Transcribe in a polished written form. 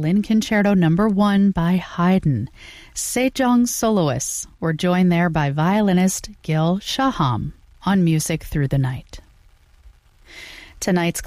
Violin Concerto No. 1 by Haydn. Sejong's soloists were joined there by violinist Gil Shaham on Music Through the Night. Tonight's